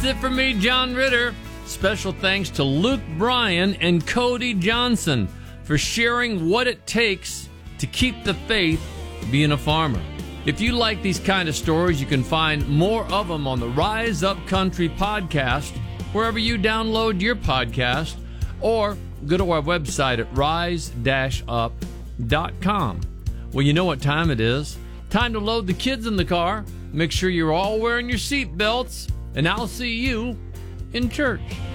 That's it for me, John Ritter. Special thanks to Luke Bryan and Cody Johnson for sharing what it takes to keep the faith being a farmer. If you like these kind of stories, you can find more of them on the Rise Up Country podcast, wherever you download your podcast, or go to our website at rise-up.com. Well, you know what time it is. Time to load the kids in the car. Make sure you're all wearing your seat belts, and I'll see you in church.